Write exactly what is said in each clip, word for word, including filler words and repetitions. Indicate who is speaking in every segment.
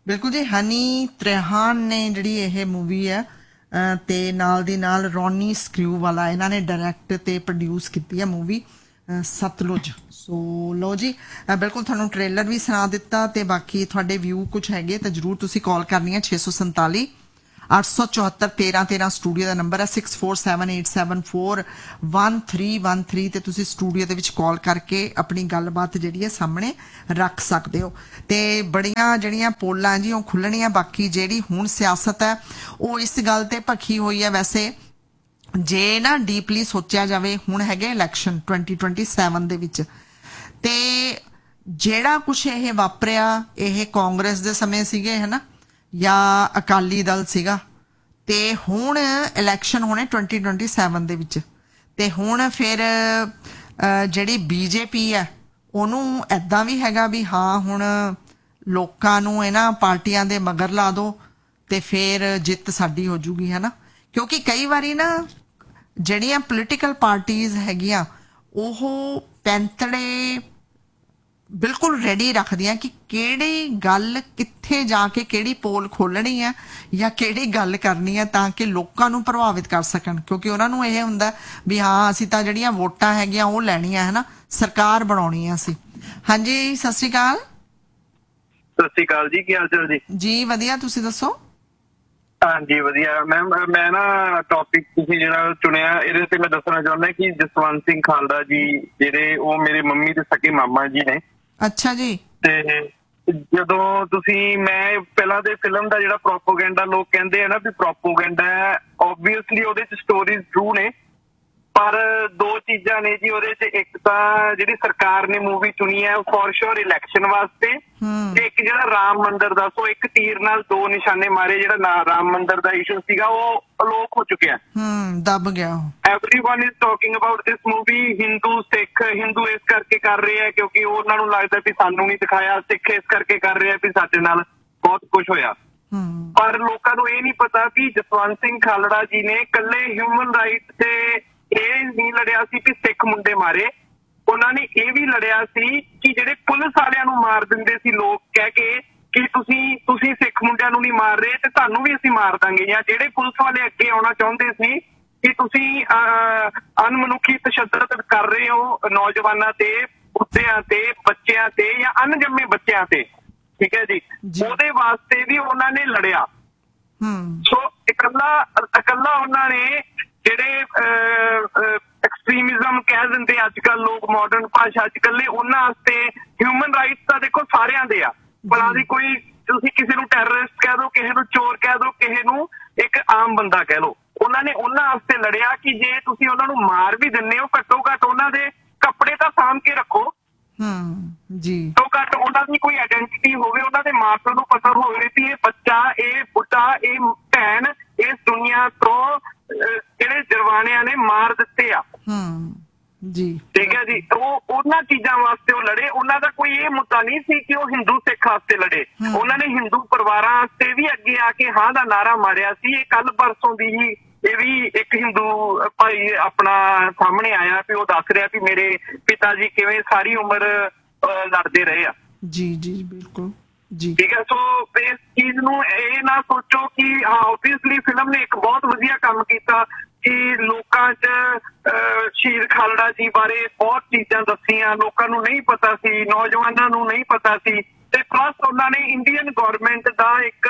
Speaker 1: ਬਿਲਕੁਲ ਜੀ। ਹਨੀ ਤ੍ਰਿਹਾਨ ਨੇ ਜਿਹੜੀ ਇਹ ਮੂਵੀ ਹੈ ਤੇ ਨਾਲ ਦੀ ਨਾਲ ਰੌਨੀ ਸਕਰਿਊ ਵਾਲਾ ਇਹਨਾਂ ਨੇ ਡਾਇਰੈਕਟ ਤੇ ਪ੍ਰੋਡਿਊਸ ਕੀਤੀ ਹੈ ਮੂਵੀ ਸਤਲੁਜ। ਸੋ ਲੋ ਜੀ, ਬਿਲਕੁਲ ਤੁਹਾਨੂੰ ਟ੍ਰੇਲਰ ਵੀ ਸੁਣਾ ਦਿੱਤਾ ਤੇ ਬਾਕੀ ਤੁਹਾਡੇ ਵਿਊ ਕੁਛ ਹੈਗੇ ਤਾਂ ਜ਼ਰੂਰ ਤੁਸੀਂ ਕਾਲ ਕਰਨੀ ਹੈ ਛੇ ਸੌ ਸੰਤਾਲੀ ਅੱਠ ਸੌ ਚੁਹੱਤਰ ਤੇਰਾਂ ਤੇਰਾਂ ਸਟੂਡੀਓ ਦਾ ਨੰਬਰ ਹੈ six four seven eight seven four one three one three ਤੇ ਤੁਸੀਂ ਸਟੂਡੀਓ ਦੇ ਵਿੱਚ ਕਾਲ ਕਰਕੇ ਆਪਣੀ ਗੱਲਬਾਤ ਜਿਹੜੀ ਹੈ ਸਾਹਮਣੇ ਰੱਖ ਸਕਦੇ ਹੋ। ਤੇ ਬੜੀਆਂ ਜਿਹੜੀਆਂ ਪੋਲਾਂ ਜੀ ਉਹ ਖੁੱਲਣੀਆਂ, ਬਾਕੀ ਜਿਹੜੀ ਹੁਣ ਸਿਆਸਤ ਹੈ ਉਹ ਇਸ ਗੱਲ ਤੇ ਭਖੀ ਹੋਈ ਹੈ। ਵੈਸੇ ਜੇ ਨਾ ਡੀਪਲੀ ਸੋਚਿਆ ਜਾਵੇ, ਹੁਣ ਹੈਗੇ ਇਲੈਕਸ਼ਨ ਟਵੈਂਟੀ ਟਵੈਂਟੀ ਸੈਵਨ ਦੇ ਵਿੱਚ, ਤੇ ਜਿਹੜਾ ਕੁਛ ਇਹ ਵਾਪਰਿਆ ਇਹ ਕਾਂਗਰਸ ਦੇ ਸਮੇਂ ਸੀਗੇ ਹੈ ਨਾ, ਜਾਂ ਅਕਾਲੀ ਦਲ ਸੀਗਾ, ਤੇ ਹੁਣ ਇਲੈਕਸ਼ਨ ਹੋਣੇ ਟਵੈਂਟੀ ਟਵੈਂਟੀ ਸੈਵਨ ਦੇ ਵਿੱਚ। ਤੇ ਹੁਣ ਫਿਰ ਜਿਹੜੀ ਬੀਜੇਪੀ ਹੈ ਉਹਨੂੰ ਇੱਦਾਂ ਵੀ ਹੈਗਾ ਵੀ ਹਾਂ ਹੁਣ ਲੋਕਾਂ ਨੂੰ ਇਹਨਾਂ ਪਾਰਟੀਆਂ ਦੇ ਮਗਰ ਲਾ ਦੋ ਤੇ ਫਿਰ ਜਿੱਤ ਸਾਡੀ ਹੋ ਜੂਗੀ ਹੈ ਨਾ। ਕਿਉਂਕਿ ਕਈ ਵਾਰੀ ਨਾ ਜਿਹੜੀਆਂ ਪੋਲੀਟੀਕਲ ਪਾਰਟੀਜ਼ ਹੈਗੀਆਂ ਉਹ ਪੈਂਤੜੇ ਬਿਲਕੁਲ ਰੈਡੀ ਰੱਖਦੀਆਂ ਕਿ ਕਿਹੜੀ ਗੱਲ ਕਿੱਥੇ ਜਾ ਕੇ ਕਿਹੜੀ ਪੋਲ ਖੋਲਣੀ ਹੈ ਜਾਂ ਕਿਹੜੀ ਗੱਲ ਕਰਨੀ ਹੈ ਤਾਂ ਕਿ ਲੋਕਾਂ ਨੂੰ ਪ੍ਰਭਾਵਿਤ ਕਰ ਸਕਣ। ਕਿਉਂਕਿ ਉਹਨਾਂ ਨੂੰ ਇਹ ਹੁੰਦਾ ਵੀ ਹਾਂ ਅਸੀਂ ਤਾਂ ਜਿਹੜੀਆਂ ਵੋਟਾਂ ਹੈਗੀਆਂ ਉਹ ਲੈਣੀਆਂ ਹੈ ਨਾ, ਸਰਕਾਰ ਬਣਾਉਣੀ ਹੈ ਅਸੀਂ। ਹਾਂਜੀ, ਸਤਿ ਸ਼੍ਰੀ ਅਕਾਲ।
Speaker 2: ਸਤਿ ਸ਼੍ਰੀ ਅਕਾਲ ਜੀ, ਕੀ ਹਾਲ ਚਾਲ ਜੀ?
Speaker 1: ਜੀ ਵਧੀਆ, ਤੁਸੀਂ ਦੱਸੋ?
Speaker 2: ਹਾਂਜੀ ਵਧੀਆ ਮੈਮ। ਮੈਂ ਨਾ ਟੌਪਿਕ ਤੁਸੀਂ ਜਿਹੜਾ ਚੁਣਿਆ ਇਹਦੇ ਤੇ ਮੈਂ ਦੱਸਣਾ ਚਾਹੁੰਦਾ ਕਿ ਜਸਵੰਤ ਸਿੰਘ ਖਾਲੜਾ ਜੀ ਜਿਹੜੇ ਉਹ ਮੇਰੇ ਮੰਮੀ ਦੇ ਸਕੇ ਮਾਮਾ ਜੀ ਨੇ।
Speaker 1: ਅੱਛਾ ਜੀ।
Speaker 2: ਤੇ ਜਦੋਂ ਤੁਸੀਂ ਮੈਂ ਪਹਿਲਾਂ ਦੇ ਫਿਲਮ ਦਾ ਜਿਹੜਾ ਪ੍ਰੋਪੋਗੈਂਡਾ ਲੋਕ ਕਹਿੰਦੇ ਆ ਨਾ ਵੀ ਪ੍ਰੋਪੋਗੈਂਡਾ ਹੈ, ਓਬਵੀਅਸਲੀ ਉਹਦੇ ਚ ਸਟੋਰੀਜ਼ ਟਰੂ ਨੇ, ਪਰ ਦੋ ਚੀਜ਼ਾਂ ਨੇ ਜੀ ਉਹਦੇ ਚ। ਇੱਕ ਤਾਂ ਜਿਹੜੀ ਸਰਕਾਰ ਨੇ ਮੂਵੀ ਚੁਣੀ ਹੈ ਉਹ ਫੋਰ ਸ਼ੋਰ ਇਲੈਕਸ਼ਨ ਵਾਸਤੇ, ਤੇ ਇੱਕ ਜਿਹੜਾ ਰਾਮ ਮੰਦਿਰ ਦਾ, ਸੋ ਇੱਕ ਤੀਰ ਨਾਲ ਦੋ ਨਿਸ਼ਾਨੇ ਮਾਰੇ। ਜਿਹੜਾ ਨਾ ਰਾਮ ਮੰਦਿਰ ਦਾ ਇਸ਼ੂ ਸੀਗਾ ਉਹ ਅਲੋਪ ਹੋ ਚੁੱਕਿਆ,
Speaker 1: ਹਮ ਦਬ ਗਿਆ।
Speaker 2: Everyone is talking about this movie. Hindu Sikh, Hindu ਇਸ ਕਰਕੇ ਕਰ ਰਹੇ ਆ ਕਿਉਂਕਿ ਉਹਨਾਂ ਨੂੰ ਲੱਗਦਾ ਵੀ ਸਾਨੂੰ ਨਹੀਂ ਦਿਖਾਇਆ, ਸਿੱਖ ਇਸ ਕਰਕੇ ਕਰ ਰਹੇ ਆ ਵੀ ਸਾਡੇ ਨਾਲ ਬਹੁਤ ਕੁਝ ਹੋਇਆ। ਪਰ ਲੋਕਾਂ ਨੂੰ ਇਹ ਨਹੀਂ ਪਤਾ ਵੀ ਜਸਵੰਤ ਸਿੰਘ ਖਾਲੜਾ ਜੀ ਨੇ ਇਕੱਲੇ ਹਿਊਮਨ ਰਾਈਟ ਤੇ ਇਹ ਨਹੀਂ ਲੜਿਆ ਸੀ ਕਿ ਸਿੱਖ ਮੁੰਡੇ ਮਾਰੇ, ਉਹਨਾਂ ਨੇ ਇਹ ਵੀ ਲੜਿਆ ਸੀ ਕਿ ਜਿਹੜੇ ਪੁਲਿਸ ਵਾਲਿਆਂ ਨੂੰ ਮਾਰ ਦਿੰਦੇ ਸੀ ਲੋਕ ਕਹਿ ਕੇ ਕਿ ਤੁਸੀਂ ਤੁਸੀਂ ਸਿੱਖ ਮੁੰਡਿਆਂ ਨੂੰ ਨਹੀਂ ਮਾਰ ਰਹੇ ਤੇ ਤੁਹਾਨੂੰ ਵੀ ਅਸੀਂ ਮਾਰ ਦਾਂਗੇ, ਜਾਂ ਜਿਹੜੇ ਪੁਲਿਸ ਵਾਲੇ ਅੱਗੇ ਆਉਣਾ ਚਾਹੁੰਦੇ ਸੀ ਕਿ ਤੁਸੀਂ ਅਣਮਨੁੱਖੀ ਤਸ਼ੱਦਦ ਕਰ ਰਹੇ ਹੋ ਨੌਜਵਾਨਾਂ ਤੇ, ਬੁੱਢਿਆਂ ਤੇ, ਬੱਚਿਆਂ ਤੇ ਜਾਂ ਅਣਜੰਮੇ ਬੱਚਿਆਂ ਤੇ, ਠੀਕ ਹੈ ਜੀ, ਉਹਦੇ ਵਾਸਤੇ ਵੀ ਉਹਨਾਂ ਨੇ ਲੜਿਆ। ਸੋ ਇਕੱਲਾ ਇਕੱਲਾ ਉਹਨਾਂ ਨੇ ਜਿਹੜੇ ਐਕਸਟ੍ਰੀਮਿਜ਼ਮ ਕਹਿ ਦਿੰਦੇ ਅੱਜ ਕੱਲ ਲੋਕ ਮਾਡਰਨ ਭਾਸ਼ਾ ਚ, ਇਕੱਲੇ ਉਹਨਾਂ ਵਾਸਤੇ ਹਿਊਮਨ ਰਾਈਟਸ ਤਾਂ ਦੇਖੋ ਸਾਰਿਆਂ ਦੇ ਆ। ਭਲਾ ਦੀ ਕੋਈ ਤੁਸੀਂ ਕਿਸੇ ਨੂੰ ਟੈਰਰਿਸਟ ਕਹਿ ਦੋ, ਕਿਸੇ ਨੂੰ ਚੋਰ ਕਹਿ ਦੋ, ਕਿਸੇ ਨੂੰ ਇੱਕ ਆਮ ਬੰਦਾ ਕਹਿ ਲਓ। ਉਹਨਾਂ ਨੇ ਉਹਨਾਂ ਵਾਸਤੇ ਲੜਿਆ ਕਿ ਜੇ ਤੁਸੀਂ ਉਹਨਾਂ ਨੂੰ ਮਾਰ ਵੀ ਦਿੰਦੇ ਹੋ ਘੱਟੋ ਘੱਟ ਉਹਨਾਂ ਦੇ ਕੱਪੜੇ ਤਾਂ ਸਾਂਭ ਕੇ ਰੱਖੋ,
Speaker 1: ਜੀ
Speaker 2: ਘੱਟੋ ਘੱਟ ਉਹਨਾਂ ਦੀ ਕੋਈ ਆਇਡੈਂਟੀਟੀ ਹੋਵੇ, ਉਹਨਾਂ ਦੇ ਮਾਂ ਪਿਓ ਨੂੰ ਪਤਾ ਹੋਵੇ ਵੀ ਇਹ ਬੱਚਾ, ਇਹ ਬੁੱਢਾ, ਇਹ ਭੈਣ ਇਸ ਦੁਨੀਆ ਤੋਂ ਜਿਹੜੇ ਜਰਵਾਣਿਆਂ ਨੇ ਮਾਰ ਦਿੱਤੇ ਆ।
Speaker 1: ਜੀ
Speaker 2: ਠੀਕ ਹੈ ਜੀ। ਉਹ ਉਹਨਾਂ ਚੀਜ਼ਾਂ ਵਾਸਤੇ ਉਹ ਲੜੇ। ਉਹਨਾਂ ਦਾ ਕੋਈ ਇਹ ਮੁੱਦਾ ਨਹੀਂ ਸੀ ਕਿ ਉਹ ਹਿੰਦੂ ਸਿੱਖ ਵਾਸਤੇ ਲੜੇ। ਉਹਨਾਂ ਨੇ ਹਿੰਦੂ ਪਰਿਵਾਰਾਂ ਵਾਸਤੇ ਵੀ ਅੱਗੇ ਆ ਕੇ ਹਾਂ ਦਾ ਨਾਰਾ ਮਾਰਿਆ ਸੀ। ਇਹ ਕੱਲ ਪਰਸੋਂ ਦੀ ਹੀ ਇਹ ਵੀ ਇੱਕ ਹਿੰਦੂ ਭਾਈ ਆਪਣਾ ਸਾਹਮਣੇ ਆਇਆ ਵੀ ਉਹ ਦੱਸ ਰਿਹਾ ਵੀ ਮੇਰੇ ਪਿਤਾ ਜੀ ਕਿਵੇਂ ਸਾਰੀ ਉਮਰ ਲੜਦੇ ਰਹੇ ਆ।
Speaker 1: ਜੀ ਜੀ ਬਿਲਕੁਲ ਜੀ, ਠੀਕ
Speaker 2: ਹੈ। ਸੋ ਇਸ ਚੀਜ਼ ਨੂੰ ਇਹ ਨਾ ਸੋਚੋ ਕਿ ਹਾਂ ਓਬਵੀਅਸਲੀ ਫਿਲਮ ਨੇ ਇੱਕ ਬਹੁਤ ਵਧੀਆ ਕੰਮ ਕੀਤਾ ਕਿ ਲੋਕਾਂ 'ਚ ਸ਼ਹੀਦ ਖਾਲੜਾ ਜੀ ਬਾਰੇ ਬਹੁਤ ਚੀਜ਼ਾਂ ਦੱਸੀਆਂ, ਲੋਕਾਂ ਨੂੰ ਨਹੀਂ ਪਤਾ ਸੀ, ਨੌਜਵਾਨਾਂ ਨੂੰ ਨਹੀਂ ਪਤਾ ਸੀ, ਤੇ ਪਲੱਸ ਉਹਨਾਂ ਨੇ ਇੰਡੀਅਨ ਗੌਰਮੈਂਟ ਦਾ ਇੱਕ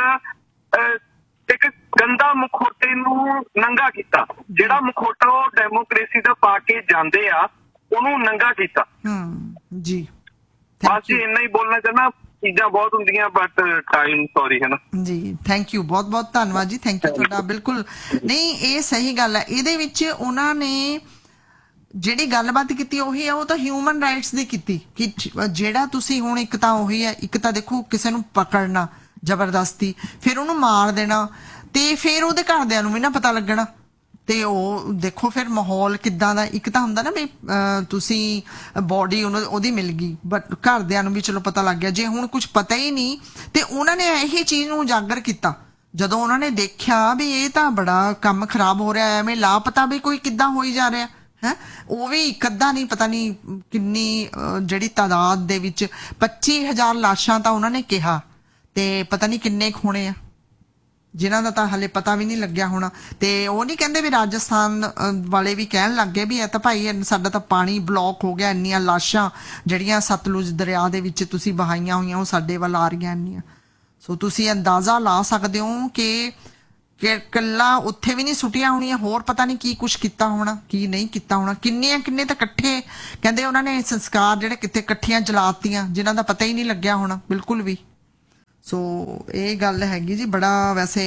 Speaker 2: ਇੱਕ ਗੰਦਾ ਮੁਖੌਟੇ ਨੂੰ ਨੰਗਾ ਕੀਤਾ। ਜਿਹੜਾ ਮੁਖੌਟਾ ਉਹ ਡੈਮੋਕ੍ਰੇਸੀ ਦਾ ਪਾ ਕੇ ਜਾਂਦੇ ਆ ਉਹਨੂੰ ਨੰਗਾ ਕੀਤਾ।
Speaker 1: ਜੀ
Speaker 2: ਬਸ ਇੰਨਾ ਹੀ ਬੋਲਣਾ ਚਾਹੁੰਦਾ। ਚੀਜ਼ਾਂ ਬਹੁਤ ਹੁੰਦੀਆਂ ਬਟ ਟਾਈਮ ਸੌਰੀ ਹੈ ਨਾ
Speaker 1: ਜੀ। ਥੈਂਕ ਯੂ, ਬਹੁਤ ਬਹੁਤ ਧੰਨਵਾਦ ਜੀ, ਥੈਂਕ ਯੂ ਤੁਹਾਡਾ। ਬਿਲਕੁਲ ਨਹੀਂ, ਇਹ ਸਹੀ ਗੱਲ ਹੈ। ਇਹਦੇ ਵਿੱਚ ਉਹਨਾਂ ਨੇ ਜਿਹੜੀ ਗੱਲਬਾਤ ਕੀਤੀ ਉਹੀ ਹੈ, ਉਹ ਤਾਂ ਹਿਊਮਨ ਰਾਈਟਸ ਦੀ ਕੀਤੀ ਕਿ ਜਿਹੜਾ ਤੁਸੀਂ ਹੁਣ ਇੱਕ ਤਾਂ ਉਹੀ ਹੈ, ਇੱਕ ਤਾਂ ਦੇਖੋ ਕਿਸੇ ਨੂੰ ਪਕੜਨਾ ਜ਼ਬਰਦਸਤੀ, ਫਿਰ ਉਹਨੂੰ ਮਾਰ ਦੇਣਾ, ਤੇ ਫਿਰ ਉਹਦੇ ਘਰਦਿਆਂ ਨੂੰ ਵੀ ਨਾ ਪਤਾ ਲੱਗਣਾ, ਤੇ ਉਹ ਦੇਖੋ ਫਿਰ ਮਾਹੌਲ ਕਿੱਦਾਂ ਦਾ। ਇੱਕ ਤਾਂ ਹੁੰਦਾ ਨਾ ਵੀ ਤੁਸੀਂ ਬੋਡੀ ਉਹਦੀ ਮਿਲ ਗਈ ਬਟ ਘਰਦਿਆਂ ਨੂੰ ਵੀ ਚਲੋ ਪਤਾ ਲੱਗ ਗਿਆ। ਜੇ ਹੁਣ ਕੁਝ ਪਤਾ ਹੀ ਨਹੀਂ, ਤੇ ਉਹਨਾਂ ਨੇ ਇਹੀ ਚੀਜ਼ ਨੂੰ ਉਜਾਗਰ ਕੀਤਾ ਜਦੋਂ ਉਹਨਾਂ ਨੇ ਦੇਖਿਆ ਵੀ ਇਹ ਤਾਂ ਬੜਾ ਕੰਮ ਖਰਾਬ ਹੋ ਰਿਹਾ, ਐਵੇਂ ਲਾਪਤਾ ਵੀ ਕੋਈ ਕਿੱਦਾਂ ਹੋਈ ਜਾ ਰਿਹਾ ਹੈ। ਉਹ ਵੀ ਇੱਕ ਅੱਧਾ ਨਹੀਂ, ਪਤਾ ਨਹੀਂ ਕਿੰਨੀ ਜਿਹੜੀ ਤਾਦਾਦ ਦੇ ਵਿੱਚ ਪੱਚੀ ਹਜ਼ਾਰ ਲਾਸ਼ਾਂ ਤਾਂ ਉਹਨਾਂ ਨੇ ਕਿਹਾ, ਤੇ ਪਤਾ ਨਹੀਂ ਕਿੰਨੇ ਕੁ ਹੋਣੇ ਆ ਜਿਨ੍ਹਾਂ ਦਾ ਤਾਂ ਹਲੇ ਪਤਾ ਵੀ ਨਹੀਂ ਲੱਗਿਆ ਹੋਣਾ। ਤੇ ਉਹ ਨਹੀਂ ਕਹਿੰਦੇ ਵੀ ਰਾਜਸਥਾਨ ਅ, ਵਾਲੇ ਵੀ ਕਹਿਣ ਲੱਗ ਗਏ ਵੀ ਇਹ ਤਾਂ ਭਾਈ ਇਹ ਸਾਡਾ ਤਾਂ ਪਾਣੀ ਬਲੌਕ ਹੋ ਗਿਆ, ਇੰਨੀਆਂ ਲਾਸ਼ਾਂ ਜਿਹੜੀਆਂ ਸਤਲੁਜ ਦਰਿਆ ਦੇ ਵਿੱਚ ਤੁਸੀਂ ਬਹਾਈਆਂ ਹੋਈਆਂ ਉਹ ਸਾਡੇ ਵੱਲ ਆ ਰਹੀਆਂ ਇੰਨੀਆਂ। ਸੋ ਤੁਸੀਂ ਅੰਦਾਜ਼ਾ ਲਾ ਸਕਦੇ ਹੋ ਕਿ ਕਿ ਕੱਲਾ ਉੱਥੇ ਵੀ ਨਹੀਂ ਸੁੱਟੀਆਂ ਹੋਣੀਆਂ, ਹੋਰ ਪਤਾ ਨਹੀਂ ਕੀ ਕੁਛ ਕੀਤਾ ਹੋਣਾ ਕੀ ਨਹੀਂ ਕੀਤਾ ਹੋਣਾ। ਕਿੰਨੇ ਕਿੰਨੇ ਤਾਂ ਇਕੱਠੇ ਕਹਿੰਦੇ ਉਹਨਾਂ ਨੇ ਸੰਸਕਾਰ ਜਿਹੜੇ ਕਿਤੇ ਇਕੱਠੀਆਂ ਜਲਾਤੀਆਂ ਜਿਨ੍ਹਾਂ ਦਾ ਪਤਾ ਹੀ ਨਹੀਂ ਲੱਗਿਆ ਹੋਣਾ ਬਿਲਕੁਲ ਵੀ। ਸੋ ਇਹ ਗੱਲ ਹੈਗੀ ਜੀ, ਬੜਾ ਵੈਸੇ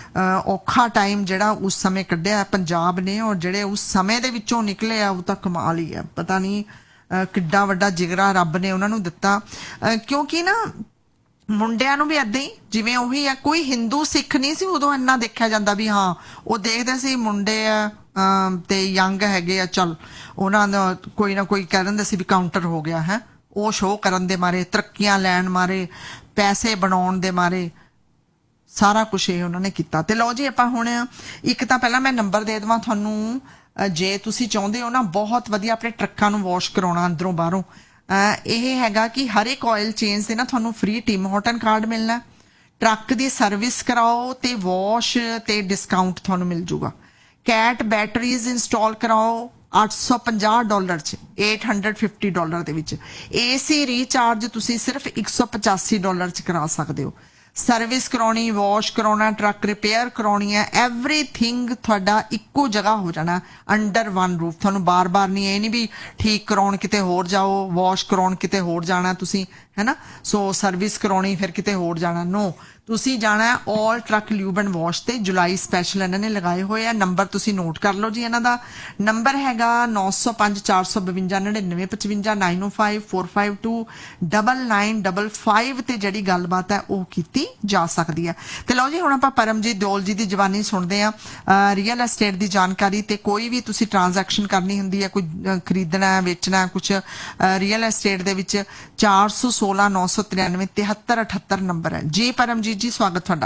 Speaker 1: ਔਖਾ ਟਾਈਮ ਜਿਹੜਾ ਉਸ ਸਮੇਂ ਕੱਢਿਆ ਪੰਜਾਬ ਨੇ, ਔਰ ਜਿਹੜੇ ਉਸ ਸਮੇਂ ਦੇ ਵਿੱਚੋਂ ਨਿਕਲੇ ਆ ਉਹ ਤਾਂ ਕਮਾਲ ਹੀ ਆ। ਪਤਾ ਨਹੀਂ ਕਿੱਡਾ ਵੱਡਾ ਜਿਗਰਾ ਰੱਬ ਨੇ ਉਹਨਾਂ ਨੂੰ ਦਿੱਤਾ, ਕਿਉਂਕਿ ਨਾ ਮੁੰਡਿਆਂ ਨੂੰ ਵੀ ਏਦਾਂ ਹੀ ਜਿਵੇਂ ਉਹੀ ਆ, ਕੋਈ ਹਿੰਦੂ ਸਿੱਖ ਨਹੀਂ ਸੀ ਉਦੋਂ ਇੰਨਾ ਦੇਖਿਆ ਜਾਂਦਾ ਵੀ ਹਾਂ ਉਹ ਦੇਖਦੇ ਸੀ ਮੁੰਡੇ ਆ ਤੇ ਯੰਗ ਹੈਗੇ ਆ, ਚੱਲ ਉਹਨਾਂ ਦਾ ਕੋਈ ਨਾ ਕੋਈ ਕਹਿ ਦਿੰਦੇ ਸੀ ਵੀ ਕਾਊਂਟਰ ਹੋ ਗਿਆ ਹੈ। ਉਹ ਸ਼ੋਅ ਕਰਨ ਦੇ ਮਾਰੇ, ਤਰੱਕੀਆਂ ਲੈਣ ਮਾਰੇ, ਪੈਸੇ ਬਣਾਉਣ ਦੇ ਮਾਰੇ ਸਾਰਾ ਕੁਛ ਇਹ ਉਹਨਾਂ ਨੇ ਕੀਤਾ। ਤੇ ਲਓ ਜੀ ਆਪਾਂ ਹੁਣ ਇੱਕ ਤਾਂ ਪਹਿਲਾਂ ਮੈਂ ਨੰਬਰ ਦੇ ਦੇਵਾਂ ਤੁਹਾਨੂੰ, ਜੇ ਤੁਸੀਂ ਚਾਹੁੰਦੇ ਹੋ ਨਾ ਬਹੁਤ ਵਧੀਆ ਆਪਣੇ ਟਰੱਕਾਂ ਨੂੰ ਵਾਸ਼ ਕਰਾਉਣਾ ਅੰਦਰੋਂ ਬਾਹਰੋਂ, ਇਹ ਹੈਗਾ ਕਿ ਹਰ ਇੱਕ ਆਇਲ ਚੇਂਜ ਤੇ ਨਾ ਤੁਹਾਨੂੰ ਫ੍ਰੀ ਟਿਮ ਹੌਟਨ ਕਾਰਡ ਮਿਲਣਾ। ਟਰੱਕ ਦੀ ਸਰਵਿਸ ਕਰਾਓ ਤੇ ਵਾਸ਼ ਤੇ ਡਿਸਕਾਊਂਟ ਤੁਹਾਨੂੰ ਮਿਲ ਜੂਗਾ। ਕੈਟ ਬੈਟਰੀਜ਼ ਇੰਸਟਾਲ ਕਰਾਓ ਅੱਠ ਸੌ ਪੰਜਾਹ ਡਾਲਰ ਚ, ਅੱਠ ਸੌ ਪਚਾਸ ਡਾਲਰ ਦੇ ਵਿੱਚ। ਏਸੀ ਰੀਚਾਰਜ ਤੁਸੀਂ ਸਿਰਫ ਇੱਕ ਸੌ ਪਚਾਸੀ ਡਾਲਰ ਚ ਕਰਾ ਸਕਦੇ ਹੋ। ਸਰਵਿਸ ਕਰਾਉਣੀ, ਵਾਸ਼ ਕਰਾਉਣਾ, ਟਰੱਕ ਰਿਪੇਅਰ ਕਰਾਉਣੀ ਹੈ, ਐਵਰੀਥਿੰਗ ਤੁਹਾਡਾ ਇੱਕੋ ਜਗ੍ਹਾ ਹੋ ਜਾਣਾ ਅੰਡਰ ਵਨ ਰੂਫ। ਤੁਹਾਨੂੰ ਬਾਰ-ਬਾਰ ਨਹੀਂ, ਇਹ ਨਹੀਂ ਵੀ ਠੀਕ ਕਰਾਉਣ ਕਿਤੇ ਹੋਰ ਜਾਓ, ਵਾਸ਼ ਕਰਾਉਣ ਕਿਤੇ ਹੋਰ ਜਾਣਾ ਤੁਸੀਂ, ਹੈ ਨਾ, ਸੋ ਸਰਵਿਸ ਕਰਾਉਣੀ ਫਿਰ ਕਿਤੇ ਹੋਰ ਜਾਣਾ, ਨੋ ਤੁਸੀਂ ਜਾਣਾ ਆਲ ਟਰੱਕ ਲਿਊਬ ਐਂਡ ਵਾਸ਼ ਤੇ। ਜੁਲਾਈ ਸਪੈਸ਼ਲ ਇਹਨਾਂ ਨੇ ਲਗਾਏ ਹੋਏ ਆ। ਨੰਬਰ ਤੁਸੀਂ ਨੋਟ ਕਰ ਲਓ ਜੀ, ਇਹਨਾਂ ਦਾ ਨੰਬਰ ਹੈਗਾ ਨੌ ਸੌ ਪੰਜ ਚਾਰ ਸੌ ਬਵੰਜਾ ਨੜਿਨਵੇਂ ਪਚਵੰਜਾ nine O five four five to double nine double five ਤੇ ਜਿਹੜੀ ਗੱਲਬਾਤ ਹੈ ਉਹ ਕੀਤੀ ਜਾ ਸਕਦੀ ਹੈ। ਤੇ ਲਓ ਜੀ ਹੁਣ ਆਪਾਂ ਪਰਮਜੀਤ ਦਿਓਲ ਜੀ ਦੀ ਜ਼ਬਾਨੀ ਸੁਣਦੇ ਆ ਰੀਅਲ ਐਸਟੇਟ ਦੀ ਜਾਣਕਾਰੀ। ਤੇ ਕੋਈ ਵੀ ਤੁਸੀਂ ਟ੍ਰਾਂਜੈਕਸ਼ਨ ਕਰਨੀ ਹੁੰਦੀ ਹੈ, ਕੋਈ ਖਰੀਦਣਾ ਵੇਚਣਾ ਕੁਛ ਰੀਅਲ ਐਸਟੇਟ ਦੇ ਵਿੱਚ, ਚਾਰ ਸੌ ਸੋਲਾਂ ਨੌ ਸੌ ਤਰਿਆਨਵੇਂ ਤਿਹੱਤਰ ਅਠੱਤਰ ਨੰਬਰ ਹੈ ਜੀ। ਪਰਮਜੀਤ ਜੀ ਸਵਾਗਤ ਤੁਹਾਡਾ।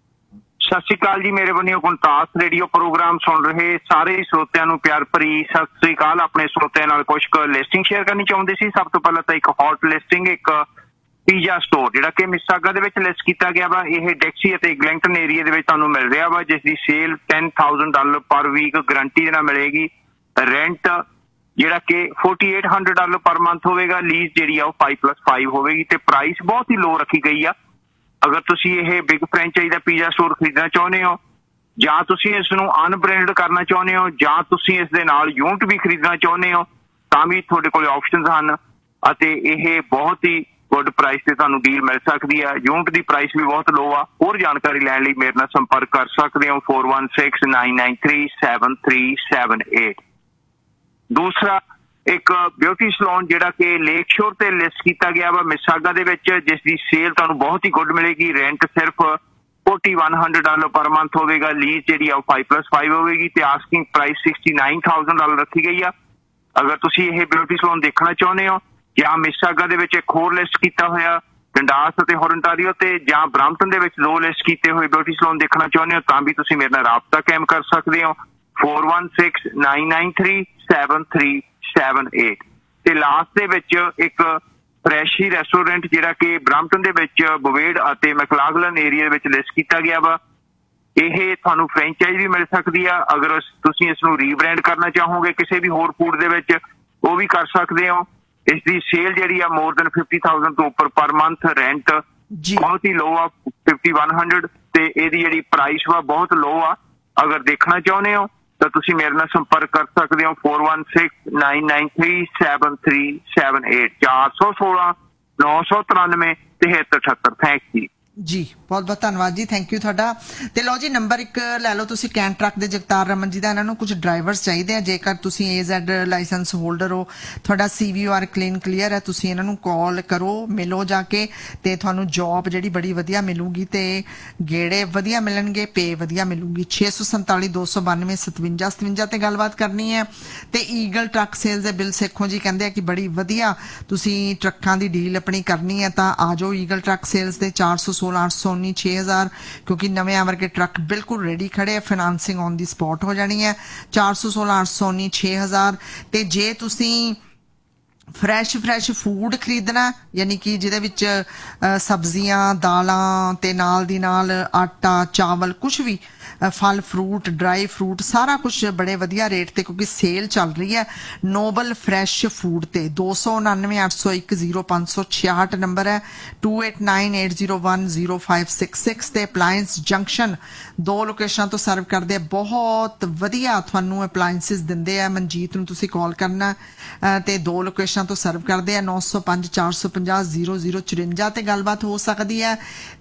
Speaker 2: ਸਤਿ ਸ਼੍ਰੀ ਅਕਾਲ ਜੀ, ਮੇਰੇ ਵੱਲੋਂ ਗੁਣਤਾਸ ਰੇਡੀਓ ਪ੍ਰੋਗਰਾਮ ਸੁਣ ਰਹੇ ਸਾਰੇ ਸਰੋਤਿਆਂ ਨੂੰ ਪਿਆਰ ਭਰੀ ਸਤਿ ਸ਼੍ਰੀ ਅਕਾਲ। ਆਪਣੇ ਸਰੋਤਿਆਂ ਨਾਲ ਕੁਝ ਕੁ ਲਿਸਟਿੰਗ ਸ਼ੇਅਰ ਕਰਨੀ ਚਾਹੁੰਦੇ ਸੀ। ਸਭ ਤੋਂ ਪਹਿਲਾਂ ਤਾਂ ਇੱਕ ਹੌਟ ਲਿਸਟਿੰਗ, ਇੱਕ ਪੀਜ਼ਾ ਸਟੋਰ ਜਿਹੜਾ ਕਿ ਮਿਸਾਗਾ ਦੇ ਵਿੱਚ ਲਿਸਟ ਕੀਤਾ ਗਿਆ ਵਾ। ਇਹ ਡੈਕਸੀ ਅਤੇ ਗਲੈਂਗਟਨ ਏਰੀਆ ਦੇ ਵਿੱਚ ਤੁਹਾਨੂੰ ਮਿਲ ਰਿਹਾ ਵਾ, ਜਿਸ ਦੀ ਸੇਲ ਟੈਨ ਥਾਊਜ਼ੈਂਡ ਡਾਲਰ ਪਰ ਵੀਕ ਗਰੰਟੀ ਦੇ ਨਾਲ ਮਿਲੇਗੀ। ਰੈਂਟ ਜਿਹੜਾ ਕਿ forty eight hundred dollar per month ਹੋਵੇਗਾ। ਲੀਜ਼ ਜਿਹੜੀ ਆ ਉਹ ਫਾਈਵ ਪਲੱਸ ਫਾਈਵ ਹੋਵੇਗੀ ਤੇ ਪ੍ਰਾਈਸ ਬਹੁਤ ਹੀ ਲੋ ਰੱਖੀ ਗਈ ਆ। ਅਗਰ ਤੁਸੀਂ ਇਹ ਬਿਗ ਫਰੈਂਚਾਈਜ਼ ਦਾ ਪੀਜ਼ਾ ਸਟੋਰ ਖਰੀਦਣਾ ਚਾਹੁੰਦੇ ਹੋ, ਜਾਂ ਤੁਸੀਂ ਇਸ ਨੂੰ ਅਨਬ੍ਰਾਂਡਡ ਕਰਨਾ ਚਾਹੁੰਦੇ ਹੋ, ਜਾਂ ਤੁਸੀਂ ਇਸ ਦੇ ਨਾਲ ਯੂਨਿਟ ਵੀ ਖਰੀਦਣਾ ਚਾਹੁੰਦੇ ਹੋ, ਤਾਂ ਵੀ ਤੁਹਾਡੇ ਕੋਲ ਆਪਸ਼ਨਸ ਹਨ ਅਤੇ ਇਹ ਬਹੁਤ ਹੀ ਗੁੱਡ ਪ੍ਰਾਈਸ ਤੇ ਤੁਹਾਨੂੰ ਡੀਲ ਮਿਲ ਸਕਦੀ ਹੈ। ਯੂਨਿਟ ਦੀ ਪ੍ਰਾਈਸ ਵੀ ਬਹੁਤ ਲੋ ਆ। ਹੋਰ ਜਾਣਕਾਰੀ ਲੈਣ ਲਈ ਮੇਰੇ ਨਾਲ ਸੰਪਰਕ ਕਰ ਸਕਦੇ ਹੋ four one six nine nine three seven three seven eight. ਦੂਸਰਾ ਇੱਕ ਬਿਊਟੀ ਸਲੂਨ ਜਿਹੜਾ ਕਿ ਲੇਕ ਸ਼ੋਰ ਤੇ ਲਿਸਟ ਕੀਤਾ ਗਿਆ ਵਾ ਮਿਸਾਗਾ ਦੇ ਵਿੱਚ, ਜਿਸ ਦੀ ਸੇਲ ਤੁਹਾਨੂੰ ਬਹੁਤ ਹੀ ਗੁੱਡ ਮਿਲੇਗੀ। ਰੈਂਟ ਸਿਰਫ forty one hundred dollar per month ਹੋਵੇਗਾ। ਲੀਜ਼ ਜਿਹੜੀ ਆ ਫਾਈਵ ਪਲੱਸ ਫਾਈਵ ਹੋਵੇਗੀ ਤੇ asking price sixty nine thousand dollar ਰੱਖੀ ਗਈ ਆ। ਅਗਰ ਤੁਸੀਂ ਇਹ ਬਿਊਟੀ ਸਲੂਨ ਦੇਖਣਾ ਚਾਹੁੰਦੇ ਹੋ, ਜਾਂ ਮਿਸਾਗਾ ਦੇ ਵਿੱਚ ਇੱਕ ਹੋਰ ਲਿਸਟ ਕੀਤਾ ਹੋਇਆ ਡੰਡਾਸ ਅਤੇ ਹੋਰਨਟਾਰੀਓ ਤੇ, ਜਾਂ ਬ੍ਰਾਂਪਟਨ ਦੇ ਵਿੱਚ ਦੋ ਲਿਸਟ ਕੀਤੇ ਹੋਏ ਬਿਊਟੀ ਸਲੂਨ ਦੇਖਣਾ ਚਾਹੁੰਦੇ ਹੋ, ਤਾਂ ਵੀ ਤੁਸੀਂ ਮੇਰੇ ਨਾਲ ਰਾਬਤਾ ਕਾਇਮ ਕਰ ਸਕਦੇ ਹੋ four one six nine nine three seven three seven eight. ਤੇ ਲਾਸਟ ਦੇ ਵਿੱਚ ਇੱਕ ਫਰੈਸ਼ੀ ਰੈਸਟੋਰੈਂਟ ਜਿਹੜਾ ਕਿ ਬ੍ਰਾਂਪਟਨ ਦੇ ਵਿੱਚ ਬਵੇਡ ਅਤੇ ਮੈਕਲਾਗਲਨ ਏਰੀਆ ਦੇ ਵਿੱਚ ਲਿਸਟ ਕੀਤਾ ਗਿਆ ਵਾ। ਇਹ ਤੁਹਾਨੂੰ ਫਰੈਂਚਾਈਜ਼ ਵੀ ਮਿਲ ਸਕਦੀ ਆ। ਅਗਰ ਤੁਸੀਂ ਇਸ ਨੂੰ ਰੀਬ੍ਰਾਂਡ ਕਰਨਾ ਚਾਹੋਗੇ ਕਿਸੇ ਵੀ ਹੋਰ ਫੂਡ ਦੇ ਵਿੱਚ, ਉਹ ਵੀ ਕਰ ਸਕਦੇ ਹੋ। ਇਸ ਦੀ ਸੇਲ ਜਿਹੜੀ ਆ ਮੋਰ ਦੈਨ ਫਿਫਟੀ ਥਾਊਜ਼ੈਂਡ ਤੋਂ ਉੱਪਰ ਪਰ ਮੰਥ। ਰੈਂਟ ਬਹੁਤ ਹੀ ਲੋ ਆ ਫਿਫਟੀ ਵਨ ਹੰਡਰਡ ਤੇ ਇਹਦੀ ਜਿਹੜੀ ਪ੍ਰਾਈਸ ਵਾ ਬਹੁਤ ਲੋ ਆ। ਅਗਰ ਦੇਖਣਾ ਚਾਹੁੰਦੇ ਹੋ ਤਾਂ ਤੁਸੀਂ ਮੇਰੇ ਨਾਲ ਸੰਪਰਕ ਕਰ ਸਕਦੇ ਹੋ four one six nine nine three seven three seven eight. ਚਾਰ ਸੌ ਸੋਲਾਂ ਨੌ ਸੌ ਤਰਾਨਵੇਂ ਤਿਹੱਤਰ ਅਠੱਤਰ। ਥੈਂਕ ਯੂ
Speaker 1: ਜੀ, ਬਹੁਤ ਬਹੁਤ ਧੰਨਵਾਦ ਜੀ, ਥੈਂਕ ਯੂ ਤੁਹਾਡਾ। ਤੇ ਲਓ ਜੀ ਨੰਬਰ ਇੱਕ ਲੈ ਲਓ ਤੁਸੀਂ ਕੈਂਟ ਟਰੱਕ ਦੇ ਜਗਤਾਰ ਰਮਨ ਜੀ ਦਾ। ਇਹਨਾਂ ਨੂੰ ਕੁਝ ਡਰਾਈਵਰਸ ਚਾਹੀਦੇ ਆ। ਜੇਕਰ ਤੁਸੀਂ ਏ ਜ਼ੈਡ ਲਾਇਸੈਂਸ ਹੋਲਡਰ ਹੋ, ਤੁਹਾਡਾ ਸੀ ਵੀ ਆਰ ਕਲੀਨ ਕਲੀਅਰ ਹੈ, ਤੁਸੀਂ ਇਹਨਾਂ ਨੂੰ ਕਾਲ ਕਰੋ, ਮਿਲੋ ਜਾ ਕੇ, ਤੇ ਤੁਹਾਨੂੰ ਜੌਬ ਜਿਹੜੀ ਬੜੀ ਵਧੀਆ ਮਿਲੂਗੀ ਤੇ ਗੇੜੇ ਵਧੀਆ ਮਿਲਣਗੇ, ਪੇ ਵਧੀਆ ਮਿਲੂਗੀ। ਛੇ ਸੌ ਸੰਤਾਲੀ ਦੋ ਸੌ ਬਾਨਵੇਂ ਸਤਵੰਜਾ ਸਤਵੰਜਾ ਤੇ ਗੱਲਬਾਤ ਕਰਨੀ ਹੈ। ਤੇ ਈਗਲ ਟਰੱਕ ਸੇਲਸ ਦੇ ਬਿਲ ਸੇਖੋਂ ਜੀ ਕਹਿੰਦੇ ਆ ਕਿ ਬੜੀ ਵਧੀਆ ਤੁਸੀਂ ਟਰੱਕਾਂ ਦੀ ਡੀਲ ਆਪਣੀ ਕਰਨੀ ਹੈ ਤਾਂ ਆ ਜਾਓ ਈਗਲ ਟਰੱਕ ਸੇਲਸ ਦੇ। ਚਾਰ ਸੌ सोलह आठ सौ उन्नी छे हज़ार क्योंकि नवे वर्गे ट्रक बिल्कुल रेडी खड़े है। फाइनांसिंग ऑन दी स्पॉट हो जानी है। चार सौ सोलह आठ सौ उन्नी छे हज़ार ते जे तुसी ਫਰੈਸ਼ ਫਰੈਸ਼ ਫੂਡ ਖਰੀਦਣਾ, ਯਾਨੀ ਕਿ ਜਿਹਦੇ ਵਿੱਚ ਅ, ਸਬਜ਼ੀਆਂ, ਦਾਲਾਂ ਤੇ ਨਾਲ ਦੀ ਨਾਲ ਆਟਾ, ਚਾਵਲ, ਕੁਝ ਵੀ ਅ, ਫਲ ਫਰੂਟ, ਡਰਾਈ ਫਰੂਟ, ਸਾਰਾ ਕੁਝ ਬੜੇ ਵਧੀਆ ਰੇਟ ਤੇ, ਕਿਉਂਕਿ ਸੇਲ ਚੱਲ ਰਹੀ ਹੈ ਨੋਬਲ ਫਰੈਸ਼ ਫੂਡ ਤੇ। ਦੋ ਸੌ ਉਨਾਨਵੇਂ ਅੱਠ ਸੌ ਇੱਕ ਜ਼ੀਰੋ ਪੰਜ ਸੌ ਛਿਆਹਠ ਨੰਬਰ ਹੈ, to eight nine eight zero one zero five six six ਤੇ ਅਪਲਾਇੰਸ ਜੰਕਸ਼ਨ ਦੋ ਲੋਕੇਸ਼ਨਾਂ ਤੋਂ ਸਰਵ ਕਰਦੇ ਆ। ਬਹੁਤ ਵਧੀਆ ਤੁਹਾਨੂੰ ਅਪਲਾਇੰਸਿਸ ਦਿੰਦੇ ਆ। ਮਨਜੀਤ ਨੂੰ ਤੁਸੀਂ ਕਾਲ ਕਰਨਾ ਅ, ਤੇ ਦੋ ਲੋਕੇਸ਼ਨਾਂ ਤੋਂ ਸਰਵ ਕਰਦੇ ਆ। ਨੌ ਸੌ ਪੰਜ ਚਾਰ ਸੌ ਪੰਜਾਹ ਜ਼ੀਰੋ ਜ਼ੀਰੋ ਚੁਰੰਜਾ ਤੇ ਗੱਲਬਾਤ ਹੋ ਸਕਦੀ ਹੈ।